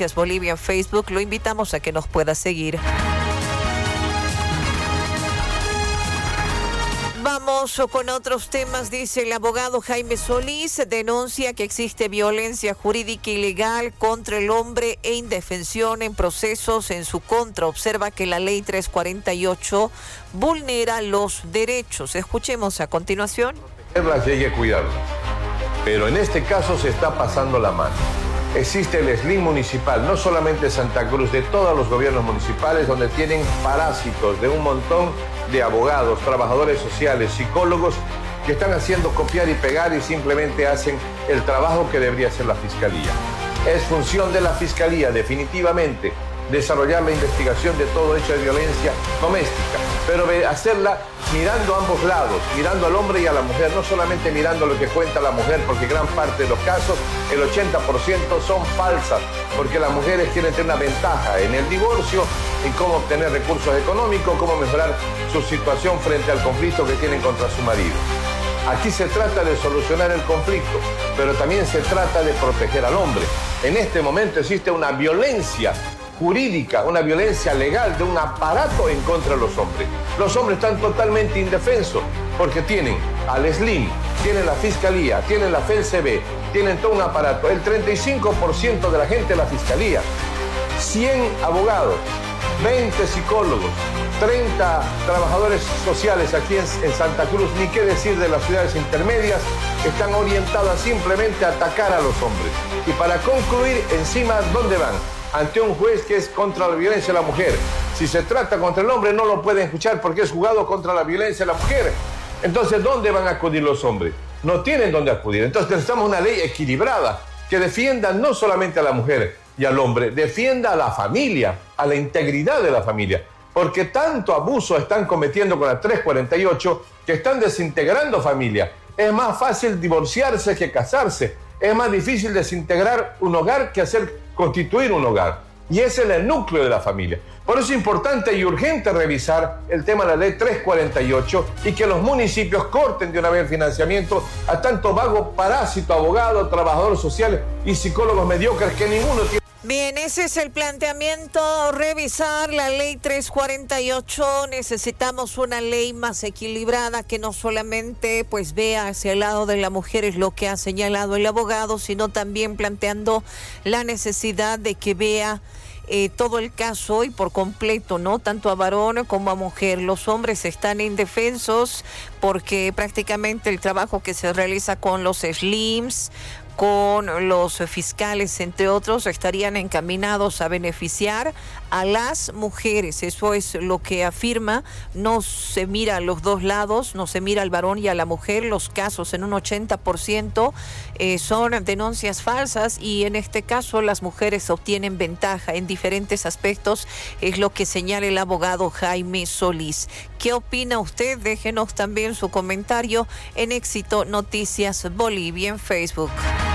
Noticias Bolivia en Facebook. Lo invitamos a que nos pueda seguir. Vamos con otros temas. Dice el abogado Jaime Solís, denuncia que existe violencia jurídica ilegal contra el hombre e indefensión en procesos en su contra. Observa que la ley 348 vulnera los derechos. Escuchemos a continuación. Las hay que cuidarlas, pero en este caso se está pasando la mano. Existe el SLIM municipal, no solamente de Santa Cruz, de todos los gobiernos municipales, donde tienen parásitos de un montón de abogados, trabajadores sociales, psicólogos, que están haciendo copiar y pegar y simplemente hacen el trabajo que debería hacer la Fiscalía. Es función de la Fiscalía, definitivamente, desarrollar la investigación de todo hecho de violencia doméstica, pero hacerla mirando a ambos lados, mirando al hombre y a la mujer, no solamente mirando lo que cuenta la mujer, porque gran parte de los casos, el 80% son falsas, porque las mujeres quieren tener una ventaja en el divorcio, en cómo obtener recursos económicos, cómo mejorar su situación frente al conflicto que tienen contra su marido. Aquí se trata de solucionar el conflicto, pero también se trata de proteger al hombre. En este momento existe una violencia jurídica, una violencia legal de un aparato en contra de los hombres. Los hombres están totalmente indefensos porque tienen al SLIM, tienen la Fiscalía, tienen la FELCB, tienen todo un aparato. El 35% de la gente de la Fiscalía, 100 abogados, 20 psicólogos, 30 trabajadores sociales aquí en Santa Cruz, ni qué decir de las ciudades intermedias, están orientadas simplemente a atacar a los hombres. Y para concluir, encima, ¿dónde van? Ante un juez que es contra la violencia de la mujer. Si se trata contra el hombre, no lo pueden escuchar porque es juzgado contra la violencia de la mujer. Entonces, ¿dónde van a acudir los hombres? No tienen dónde acudir. Entonces, necesitamos una ley equilibrada que defienda no solamente a la mujer y al hombre, defienda a la familia, a la integridad de la familia. Porque tanto abuso están cometiendo con la 348 que están desintegrando familia. Es más fácil divorciarse que casarse. Es más difícil desintegrar un hogar que constituir un hogar. Y ese es el núcleo de la familia. Por eso es importante y urgente revisar el tema de la ley 348 y que los municipios corten de una vez el financiamiento a tanto vago parásito, abogado, trabajadores sociales y psicólogos mediocres que ninguno tiene. Bien, ese es el planteamiento, revisar la ley 348. Necesitamos una ley más equilibrada que no solamente pues vea hacia el lado de la mujer, es lo que ha señalado el abogado, sino también planteando la necesidad de que vea todo el caso y por completo, ¿no? Tanto a varón como a mujer. Los hombres están indefensos porque prácticamente el trabajo que se realiza con los SLIMs, con los fiscales, entre otros, estarían encaminados a beneficiar a las mujeres. Eso es lo que afirma. No se mira a los dos lados, no se mira al varón y a la mujer. Los casos en un 80% son denuncias falsas y en este caso las mujeres obtienen ventaja en diferentes aspectos, es lo que señala el abogado Jaime Solís. ¿Qué opina usted? Déjenos también su comentario en Éxito Noticias Bolivia en Facebook.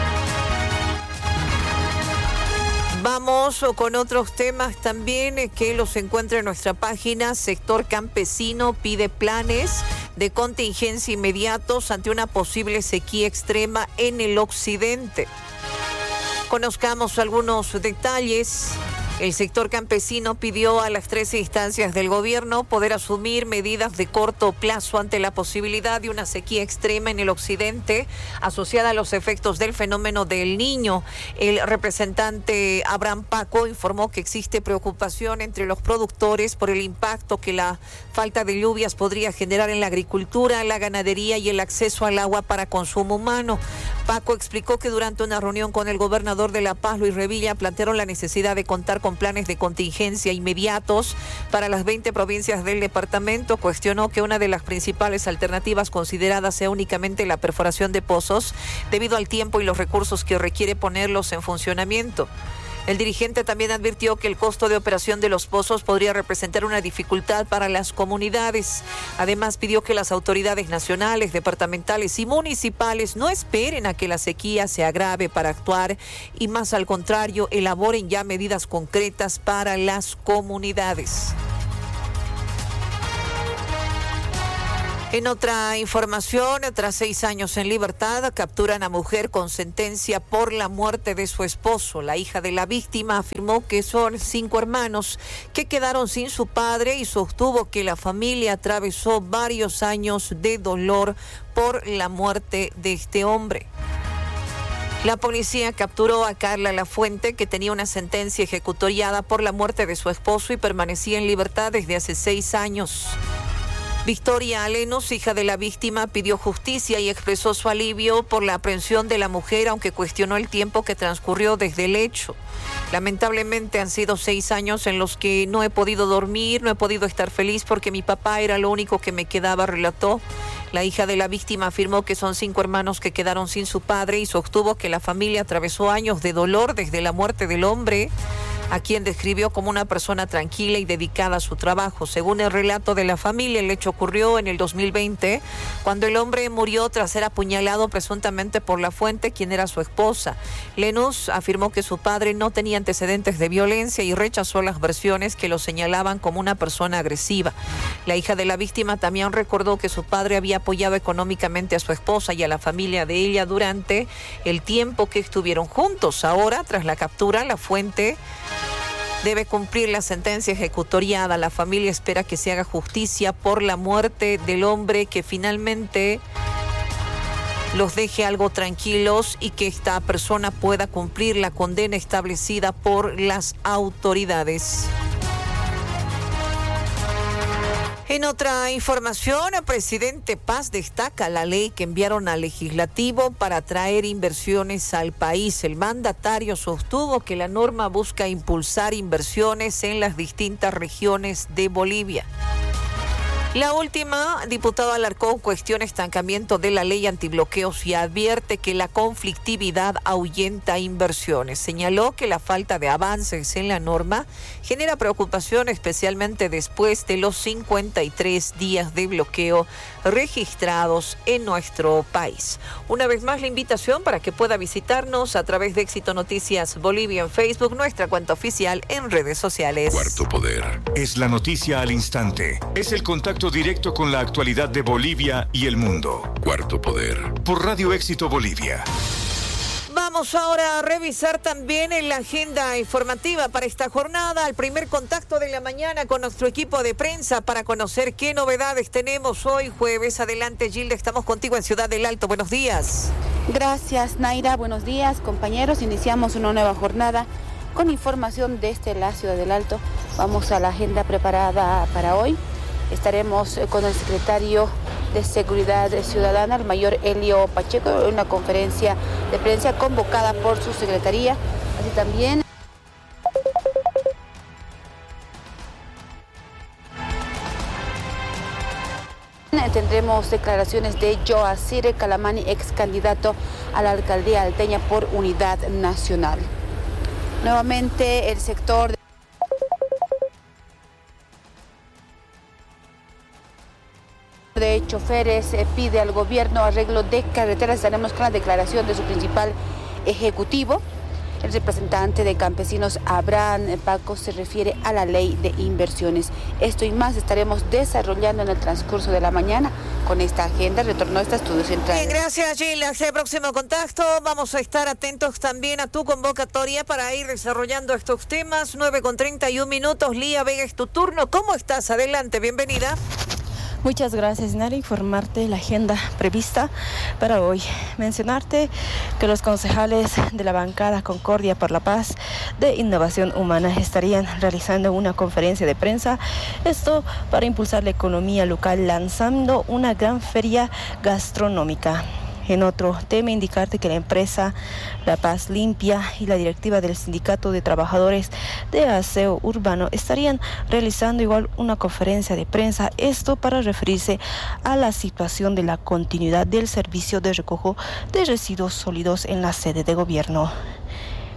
Vamos con otros temas también que los encuentra en nuestra página. Sector campesino pide planes de contingencia inmediatos ante una posible sequía extrema en el occidente. Conozcamos algunos detalles. El sector campesino pidió a las 13 instancias del gobierno poder asumir medidas de corto plazo ante la posibilidad de una sequía extrema en el occidente asociada a los efectos del fenómeno del Niño. El representante Abraham Paco informó que existe preocupación entre los productores por el impacto que la falta de lluvias podría generar en la agricultura, la ganadería y el acceso al agua para consumo humano. Paco explicó que durante una reunión con el gobernador de La Paz, Luis Revilla, plantearon la necesidad de contar con planes de contingencia inmediatos para las 20 provincias del departamento. Cuestionó que una de las principales alternativas consideradas sea únicamente la perforación de pozos, debido al tiempo y los recursos que requiere ponerlos en funcionamiento. El dirigente también advirtió que el costo de operación de los pozos podría representar una dificultad para las comunidades. Además, pidió que las autoridades nacionales, departamentales y municipales no esperen a que la sequía se agrave para actuar y, más al contrario, elaboren ya medidas concretas para las comunidades. En otra información, tras 6 años en libertad, capturan a mujer con sentencia por la muerte de su esposo. La hija de la víctima afirmó que son 5 hermanos que quedaron sin su padre y sostuvo que la familia atravesó varios años de dolor por la muerte de este hombre. La policía capturó a Carla Lafuente, que tenía una sentencia ejecutoriada por la muerte de su esposo y permanecía en libertad desde hace 6 años. Victoria Alenos, hija de la víctima, pidió justicia y expresó su alivio por la aprehensión de la mujer, aunque cuestionó el tiempo que transcurrió desde el hecho. Lamentablemente han sido 6 años en los que no he podido dormir, no he podido estar feliz porque mi papá era lo único que me quedaba, relató. La hija de la víctima afirmó que son 5 hermanos que quedaron sin su padre y sostuvo que la familia atravesó años de dolor desde la muerte del hombre, a quien describió como una persona tranquila y dedicada a su trabajo. Según el relato de la familia, el hecho ocurrió en el 2020, cuando el hombre murió tras ser apuñalado presuntamente por Lafuente, quien era su esposa. Lenus afirmó que su padre no tenía antecedentes de violencia y rechazó las versiones que lo señalaban como una persona agresiva. La hija de la víctima también recordó que su padre había apoyado económicamente a su esposa y a la familia de ella durante el tiempo que estuvieron juntos. Ahora, tras la captura, Lafuente debe cumplir la sentencia ejecutoriada. La familia espera que se haga justicia por la muerte del hombre, que finalmente los deje algo tranquilos y que esta persona pueda cumplir la condena establecida por las autoridades. En otra información, el presidente Paz destaca la ley que enviaron al legislativo para atraer inversiones al país. El mandatario sostuvo que la norma busca impulsar inversiones en las distintas regiones de Bolivia. La última, diputado Alarcón cuestiona estancamiento de la ley antibloqueos y advierte que la conflictividad ahuyenta inversiones. Señaló que la falta de avances en la norma genera preocupación, especialmente después de los 53 días de bloqueo registrados en nuestro país. Una vez más, la invitación para que pueda visitarnos a través de Éxito Noticias Bolivia en Facebook, nuestra cuenta oficial en redes sociales. Cuarto Poder. Es la noticia al instante. Es el contacto directo con la actualidad de Bolivia y el mundo. Cuarto Poder. Por Radio Éxito Bolivia. Vamos ahora a revisar también en la agenda informativa para esta jornada, el primer contacto de la mañana con nuestro equipo de prensa para conocer qué novedades tenemos hoy jueves. Adelante, Gilda, estamos contigo en Ciudad del Alto. Buenos días. Gracias, Naira. Buenos días, compañeros. Iniciamos una nueva jornada con información desde la Ciudad del Alto. Vamos a la agenda preparada para hoy. Estaremos con el secretario de Seguridad Ciudadana, el mayor Elio Pacheco, en una conferencia de prensa convocada por su secretaría. Así también tendremos declaraciones de Joacir Calamani, ex candidato a la alcaldía alteña por Unidad Nacional. Nuevamente el sector de choferes pide al gobierno arreglo de carreteras. Estaremos con la declaración de su principal ejecutivo. El representante de campesinos Abraham Paco se refiere a la ley de inversiones. Esto y más estaremos desarrollando en el transcurso de la mañana con esta agenda. Retorno a este estudio central. Bien, gracias, Gilda. Hasta el próximo contacto. Vamos a estar atentos también a tu convocatoria para ir desarrollando estos temas. 9:31. Lía Vega, es tu turno. ¿Cómo estás? Adelante, bienvenida. Muchas gracias, Nara. Informarte la agenda prevista para hoy. Mencionarte que los concejales de la bancada Concordia por la Paz de Innovación Humana estarían realizando una conferencia de prensa, esto para impulsar la economía local lanzando una gran feria gastronómica. En otro tema, indicarte que la empresa La Paz Limpia y la directiva del Sindicato de Trabajadores de Aseo Urbano estarían realizando igual una conferencia de prensa, esto para referirse a la situación de la continuidad del servicio de recojo de residuos sólidos en la sede de gobierno.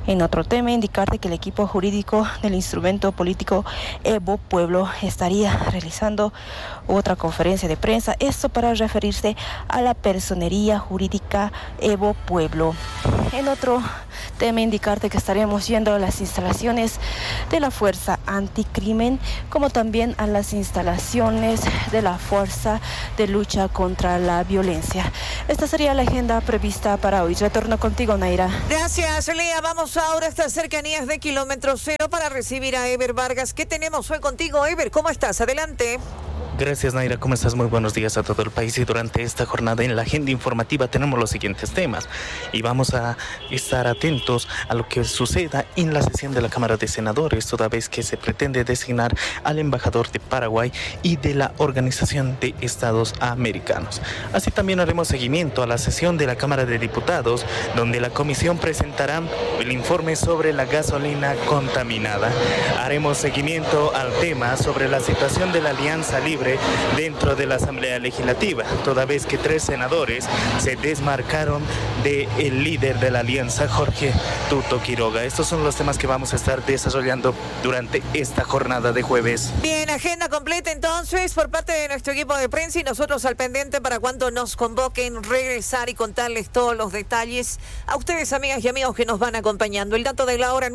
En otro tema, indicarte que el equipo jurídico del instrumento político Evo Pueblo estaría realizando otra conferencia de prensa, esto para referirse a la personería jurídica Evo Pueblo. En otro tema, indicarte que estaremos yendo a las instalaciones de la Fuerza Anticrimen, como también a las instalaciones de la Fuerza de Lucha contra la Violencia. Esta sería la agenda prevista para hoy. Retorno contigo, Naira. Gracias, Lea. Vamos ahora a estas cercanías de Kilómetro Cero para recibir a Ever Vargas. ¿Qué tenemos hoy contigo, Ever? ¿Cómo estás? Adelante. Gracias, Naira. ¿Cómo estás? Muy buenos días a todo el país. Y durante esta jornada en la agenda informativa tenemos los siguientes temas. Y vamos a estar atentos a lo que suceda en la sesión de la Cámara de Senadores, toda vez que se pretende designar al embajador de Paraguay y de la Organización de Estados Americanos. Así también haremos seguimiento a la sesión de la Cámara de Diputados, donde la comisión presentará el informe sobre la gasolina contaminada. Haremos seguimiento al tema sobre la situación de la Alianza Libre dentro de la Asamblea Legislativa, toda vez que 3 senadores se desmarcaron del líder de la alianza, Jorge Tuto Quiroga. Estos son los temas que vamos a estar desarrollando durante esta jornada de jueves. Bien, agenda completa entonces por parte de nuestro equipo de prensa y nosotros al pendiente para cuando nos convoquen regresar y contarles todos los detalles a ustedes, amigas y amigos que nos van acompañando. El dato de la hora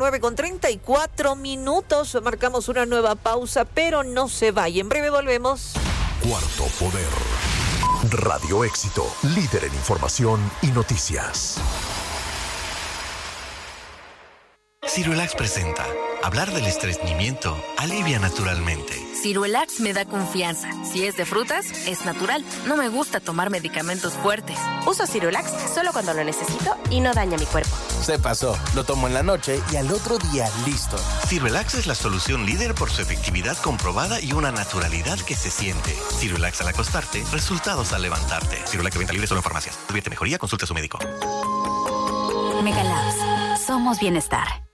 9:34. Marcamos una nueva pausa, pero no se vaya. En breve volvemos. Cuarto Poder. Radio Éxito, líder en información y noticias. Ciruelax presenta. Hablar del estreñimiento alivia naturalmente. Ciruelax me da confianza. Si es de frutas, es natural. No me gusta tomar medicamentos fuertes. Uso Ciruelax solo cuando lo necesito y no daña mi cuerpo. Se pasó. Lo tomo en la noche y al otro día listo. Ciruelax es la solución líder por su efectividad comprobada y una naturalidad que se siente. Ciruelax al acostarte, resultados al levantarte. Ciruelax de venta libre solo en farmacias. Advierte mejoría, consulte a su médico. Megalabs. Somos bienestar.